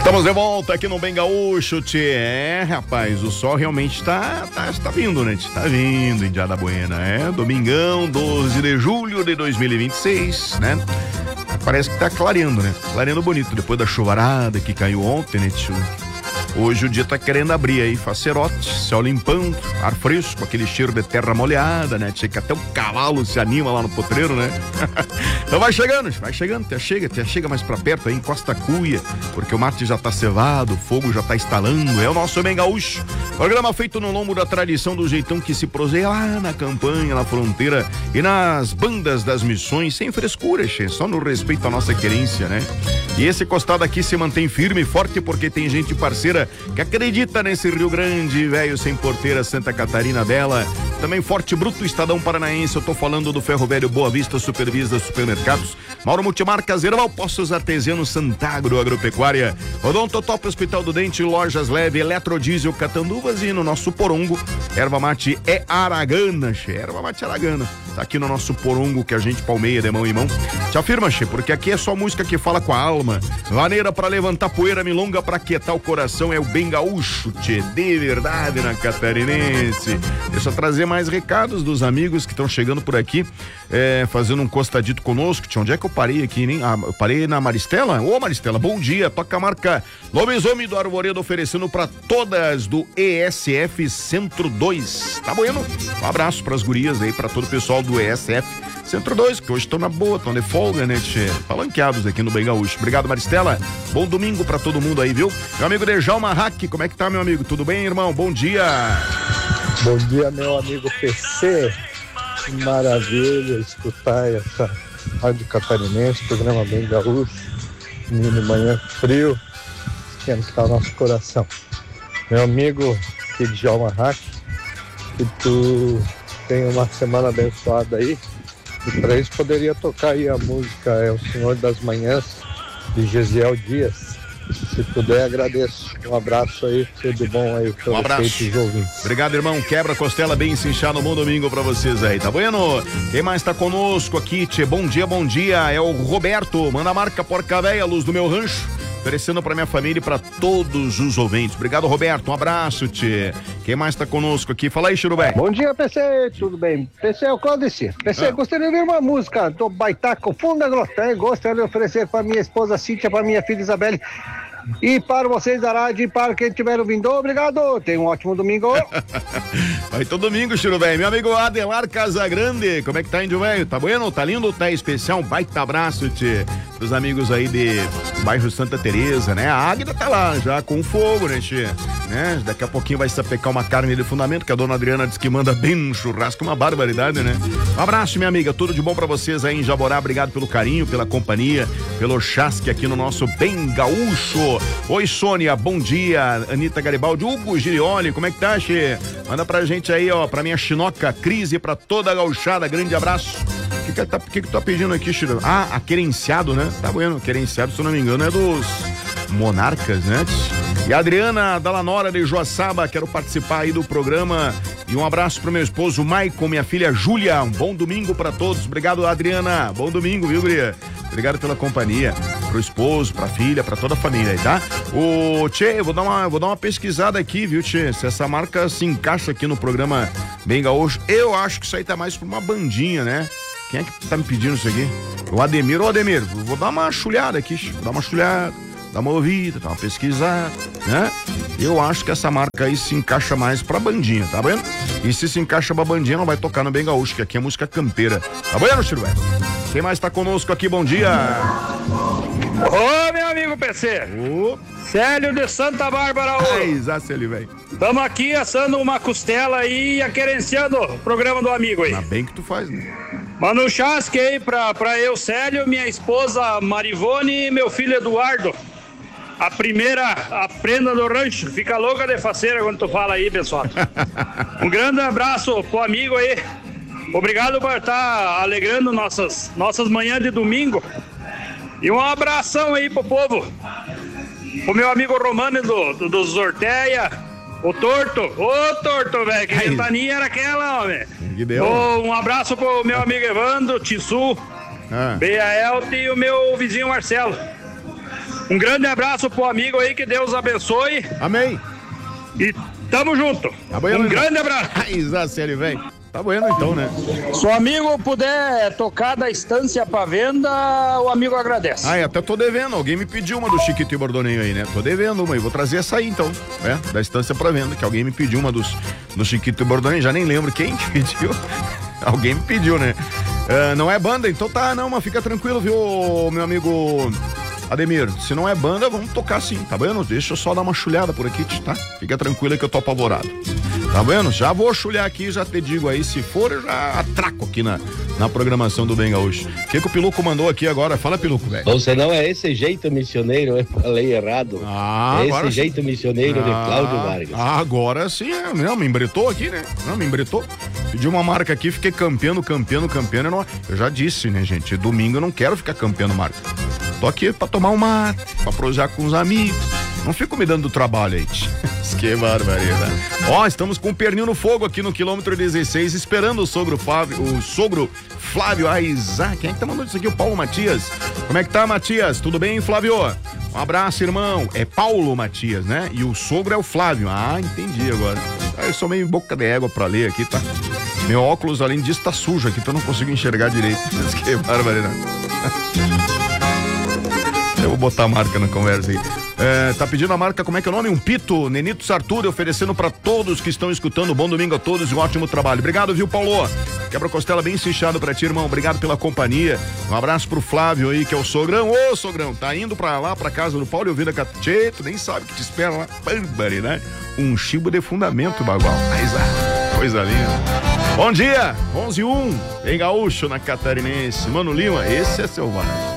Estamos de volta aqui no Bem Gaúcho, tchê. Rapaz, o sol realmente está vindo, né? Está vindo, Indiada Buena, domingão, 12 de julho de 2026, né? Parece que tá clareando, né? Clareando bonito, depois da chuvarada que caiu ontem, né, tio? Hoje o dia tá querendo abrir aí, facerote, céu limpando, ar fresco, aquele cheiro de terra molhada, né? Tchê, que até o cavalo se anima lá no potreiro, né? Então vai chegando, até chega mais pra perto aí, encosta a cuia, porque o mate já tá cevado, o fogo já tá estalando, é o nosso Bem Gaúcho. Programa feito no lombo da tradição do jeitão que se proseia lá na campanha, na fronteira e nas bandas das missões, sem frescura, che, só no respeito à nossa querência, né? E esse costado aqui se mantém firme e forte porque tem gente parceira que acredita nesse Rio Grande, velho, sem porteira, Santa Catarina bela. Também Forte Bruto, Estadão Paranaense. Eu tô falando do Ferro Velho Boa Vista, Supervisa Supermercados, Mauro Multimarcas, Erval Poços Artesianos, Santagro Agropecuária, Odontotop Hospital do Dente, Lojas Leve, Eletrodiesel Catanduvas e no nosso Porongo, Erva Mate é Aragana, che. Erva Mate Aragana. Tá aqui no nosso Porongo que a gente palmeia de mão em mão. Te afirma, che, porque aqui é só música que fala com a alma. Maneira pra levantar poeira, milonga pra quietar o coração, é o Bem Gaúcho, tchê, de verdade na Catarinense. Deixa eu trazer mais recados dos amigos que estão chegando por aqui, fazendo um costadito conosco. Tchê, onde é que eu parei aqui, hein? Eu parei na Maristela? Ô, Maristela, bom dia. Toca a marca Lobisomem do Arvoredo, oferecendo pra todas do ESF Centro 2. Tá bueno? Um abraço pras gurias aí, pra todo o pessoal do ESF Centro 2, que hoje estão na boa, estão de folga, né, tchê? Palanqueados aqui no Bem Gaúcho. Obrigado, Maristela. Bom domingo pra todo mundo aí, viu? Meu amigo Dejalma Hack, como é que tá, meu amigo? Tudo bem, irmão? Bom dia. Bom dia, meu amigo PC. Que maravilha escutar essa rádio catarinense, programa Bem Gaúcho. Menino, manhã frio, esquentar nosso coração. Meu amigo Dejalma Hack, que tu tenha uma semana abençoada aí. E para isso poderia tocar aí a música É o Senhor das Manhãs, de Gesiel Dias. Se puder, agradeço. Um abraço aí, tudo bom aí. Um abraço. Obrigado, irmão. Quebra costela bem cinchado. Bom domingo pra vocês aí, tá bueno? Quem mais tá conosco aqui, tchê? Bom dia, bom dia. É o Roberto. Manda a marca Porca Véia, Luz do Meu Rancho. Oferecendo pra minha família e pra todos os ouvintes. Obrigado, Roberto. Um abraço, tchê. Quem mais tá conosco aqui? Fala aí, Chirubé. Bom dia, PC. Tudo bem? PC é o Claudici. PC, gostaria de ouvir uma música do Baitaco Funda Grotté. Gostaria de oferecer pra minha esposa Cíntia, pra minha filha Isabelle. E para vocês da rádio e para quem estiver ouvindo, obrigado. Tenha um ótimo domingo. Vai todo domingo, Chiro Velho. Meu amigo Adelar Casagrande, como é que tá, índio velho? Tá bueno? Tá lindo? Tá especial? Um baita abraço, tchê, pros amigos aí de bairro Santa Teresa, né? A Águida tá lá já com fogo, né, tchê? Né? Daqui a pouquinho vai sapecar uma carne de fundamento, que a dona Adriana diz que manda bem no churrasco, uma barbaridade, né? Um abraço, minha amiga. Tudo de bom pra vocês aí em Jaborá. Obrigado pelo carinho, pela companhia, pelo chasque aqui no nosso Bem Gaúcho. Oi, Sônia, bom dia. Anitta Garibaldi, Hugo Girioli, como é que tá, che? Manda pra gente aí, ó, pra minha chinoca Cris e pra toda a gauchada, grande abraço. O que tu tá pedindo aqui, Chiro? Ah, a querenciado, né? Tá bueno, querenciado, se eu não me engano, é dos Monarcas, né? E a Adriana Dalanora de Joaçaba, quero participar aí do programa. E um abraço pro meu esposo Maicon, minha filha Júlia. Um bom domingo pra todos. Obrigado, Adriana. Bom domingo, viu, guria? Obrigado pela companhia. Pro esposo, pra filha, pra toda a família aí, tá? Ô, tchê, eu vou dar uma pesquisada aqui, viu, tchê? Se essa marca se encaixa aqui no programa Bem Gaúcho. Eu acho que isso aí tá mais pra uma bandinha, né? Quem é que tá me pedindo isso aqui? O Ademir. Ô, Ademir, vou dar uma chulhada aqui, vou dar uma chulhada, dar uma ouvida, dar uma pesquisada, né? Eu acho que essa marca aí se encaixa mais pra bandinha, tá vendo? E se encaixa pra bandinha, não vai tocar no Bem Gaúcho, que aqui é música campeira. Tá vendo, Chirué? Quem mais tá conosco aqui? Bom dia! Ô, meu amigo PC! Célio de Santa Bárbara! Célio, velho. Tamo aqui assando uma costela aí e aquerenciando o programa do amigo aí. Mas bem que tu faz, né? Manda um chasque aí pra eu, Célio, minha esposa Marivone e meu filho Eduardo. A primeira prenda do rancho. Fica louca de faceira quando tu fala aí, pessoal. Um grande abraço pro amigo aí. Obrigado por estar alegrando nossas manhãs de domingo. E um abração aí pro povo. O meu amigo Romano do Zorteia. O Torto. Ô, Torto, velho. Que ventaninha era aquela, homem. Um abraço pro meu amigo Evandro, Tissu, Beaelt e o meu vizinho Marcelo. Um grande abraço pro amigo aí, que Deus abençoe. Amém. E tamo junto. Tá bueno, um grande abraço. Sério, velho. Tá bueno então, né? Se o amigo puder tocar da estância pra venda, o amigo agradece. Até tô devendo. Alguém me pediu uma do Chiquito e Bordoneio aí, né? Tô devendo uma e vou trazer essa aí então, né? Da estância pra venda, que alguém me pediu uma do Chiquito e Bordoneio. Já nem lembro quem que pediu. Alguém me pediu, né? Não é banda, então tá, não, mas fica tranquilo, viu, meu amigo Ademir? Se não é banda, vamos tocar sim, tá vendo? Deixa eu só dar uma chulhada por aqui, tá? Fica tranquilo que eu tô apavorado. Tá vendo? Já vou chulhar aqui, já te digo aí, se for, eu já atraco aqui na programação do Bem Gaúcho. O que o Piluco mandou aqui agora? Fala, Piluco, velho. Você não é esse jeito missioneiro, eu falei errado. Esse jeito missioneiro de Cláudio Vargas. Agora sim, não, me embretou aqui, né? Não, me embretou. Pedi uma marca aqui, fiquei campeando. Eu já disse, né, gente? Domingo eu não quero ficar campeando marca. Tô aqui pra tomar um mate, pra prosear com os amigos. Não fico me dando trabalho aí. Que barbaridade. Estamos com o pernil no fogo aqui no quilômetro 16, esperando o sogro Flávio Isaac. Quem é que tá mandando isso aqui? O Paulo Matias. Como é que tá, Matias? Tudo bem, Flávio? Um abraço, irmão. É Paulo Matias, né? E o sogro é o Flávio. Entendi agora. Eu sou meio boca de égua pra ler aqui, tá? Meu óculos, além disso, tá sujo aqui, então eu não consigo enxergar direito. Que barbaridade. Eu vou botar a marca na conversa aí. Tá pedindo a marca, como é que é o nome? Um Pito, Nenito Sartori, oferecendo pra todos que estão escutando. Bom domingo a todos e um ótimo trabalho. Obrigado, viu, Paulo? Quebra-costela bem cinchado pra ti, irmão. Obrigado pela companhia. Um abraço pro Flávio aí, que é o sogrão. Ô, sogrão, tá indo pra lá, pra casa do Paulo e ouvir a Tchê, tu nem sabe que te espera lá. Pambari, né? Um chibo de fundamento, bagual. Coisa linda. Bom dia, 11:01, em Gaúcho, na Catarinense. Mano Lima, esse é selvagem.